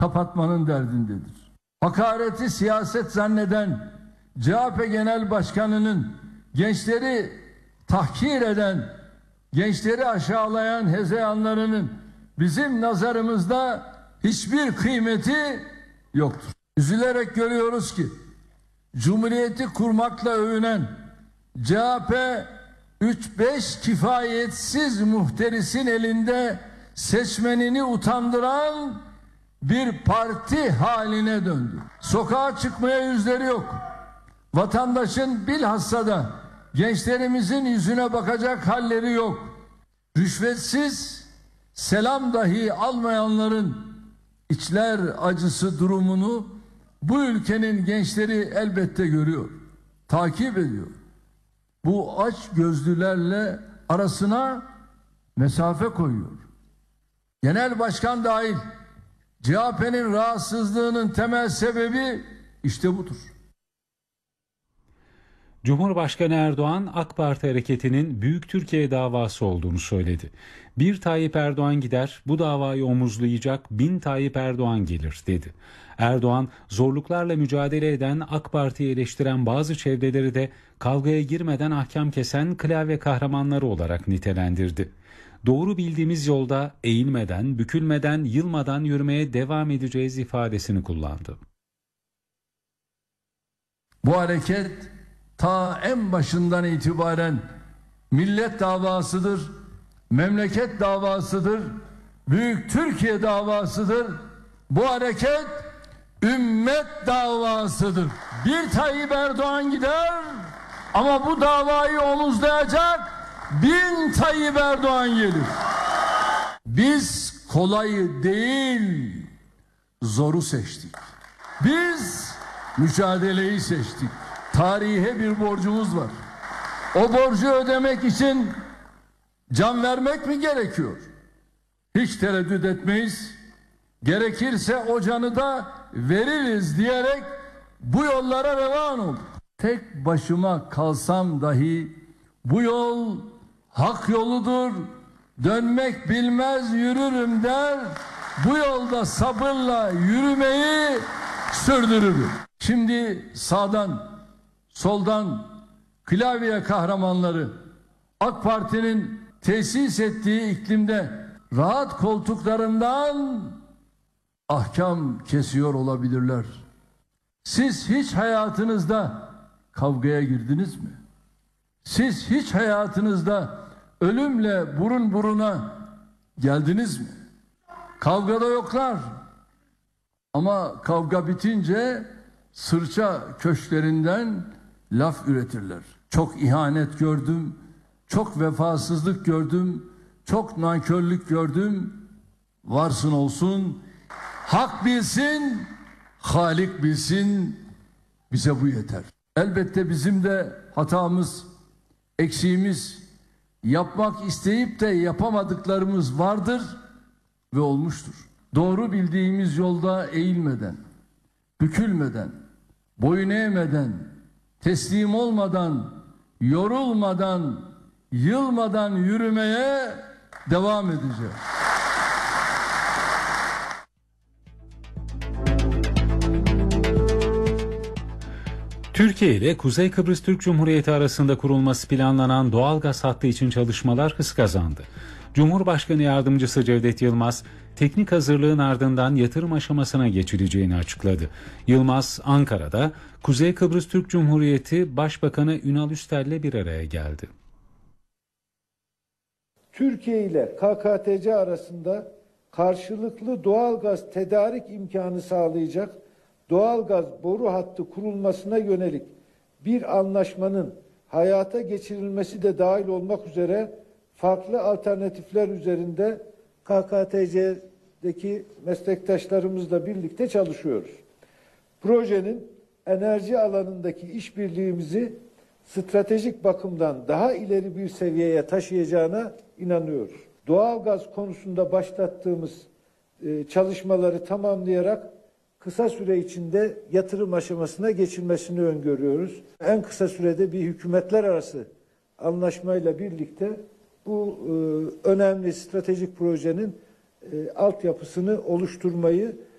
kapatmanın derdindedir. Hakareti siyaset zanneden CHP Genel Başkanı'nın gençleri tahkir eden, gençleri aşağılayan hezeyanlarının bizim nazarımızda hiçbir kıymeti yoktur. Üzülerek görüyoruz ki Cumhuriyeti kurmakla övünen CHP 3-5 kifayetsiz muhterisin elinde seçmenini utandıran bir parti haline döndü. Sokağa çıkmaya yüzleri yok. Vatandaşın bilhassa da gençlerimizin yüzüne bakacak halleri yok. Rüşvetsiz selam dahi almayanların içler acısı durumunu bu ülkenin gençleri elbette görüyor, takip ediyor. Bu aç gözlülerle arasına mesafe koyuyor. Genel başkan dahil CHP'nin rahatsızlığının temel sebebi işte budur. Cumhurbaşkanı Erdoğan, AK Parti hareketinin Büyük Türkiye davası olduğunu söyledi. Bir Tayyip Erdoğan gider, bu davayı omuzlayacak 1000 Tayyip Erdoğan gelir dedi. Erdoğan, zorluklarla mücadele eden, AK Parti'yi eleştiren bazı çevreleri de kavgaya girmeden ahkam kesen klavye kahramanları olarak nitelendirdi. Doğru bildiğimiz yolda eğilmeden, bükülmeden, yılmadan yürümeye devam edeceğiz ifadesini kullandı. Bu hareket ta en başından itibaren millet davasıdır, memleket davasıdır, Büyük Türkiye davasıdır. Bu hareket ümmet davasıdır. Bir Tayyip Erdoğan gider ama bu davayı omuzlayacak 1000 Tayyip Erdoğan gelir. Biz kolayı değil, zoru seçtik. Biz mücadeleyi seçtik. Tarihe bir borcumuz var. O borcu ödemek için can vermek mi gerekiyor? Hiç tereddüt etmeyiz. Gerekirse o canı da veririz diyerek bu yollara revan olduk. Tek başıma kalsam dahi bu yol hak yoludur. Dönmek bilmez yürürüm der. Bu yolda sabırla yürümeyi sürdürürüm. Şimdi sağdan, soldan klavye kahramanları AK Parti'nin tesis ettiği iklimde rahat koltuklarından ahkam kesiyor olabilirler. Siz hiç hayatınızda kavgaya girdiniz mi? Siz hiç hayatınızda ölümle burun buruna geldiniz mi? Kavgada yoklar. Ama kavga bitince sırça köşklerinden laf üretirler. Çok ihanet gördüm, çok vefasızlık gördüm, çok nankörlük gördüm. Varsın olsun, hak bilsin, Halik bilsin, bize bu yeter. Elbette bizim de hatamız, eksiğimiz, yapmak isteyip de yapamadıklarımız vardır ve olmuştur. Doğru bildiğimiz yolda eğilmeden, bükülmeden, boyun eğmeden, teslim olmadan, yorulmadan, yılmadan yürümeye devam edeceğiz. Türkiye ile Kuzey Kıbrıs Türk Cumhuriyeti arasında kurulması planlanan doğalgaz hattı için çalışmalar hız kazandı. Cumhurbaşkanı Yardımcısı Cevdet Yılmaz, teknik hazırlığın ardından yatırım aşamasına geçileceğini açıkladı. Yılmaz, Ankara'da Kuzey Kıbrıs Türk Cumhuriyeti Başbakanı Ünal Üstel'le bir araya geldi. Türkiye ile KKTC arasında karşılıklı doğalgaz tedarik imkanı sağlayacak doğalgaz boru hattı kurulmasına yönelik bir anlaşmanın hayata geçirilmesi de dahil olmak üzere farklı alternatifler üzerinde KKTC'deki meslektaşlarımızla birlikte çalışıyoruz. Projenin enerji alanındaki işbirliğimizi stratejik bakımdan daha ileri bir seviyeye taşıyacağına inanıyoruz. Doğalgaz konusunda başlattığımız çalışmaları tamamlayarak kısa süre içinde yatırım aşamasına geçilmesini öngörüyoruz. En kısa sürede bir hükümetler arası anlaşmayla birlikte bu önemli stratejik projenin altyapısını oluşturmayı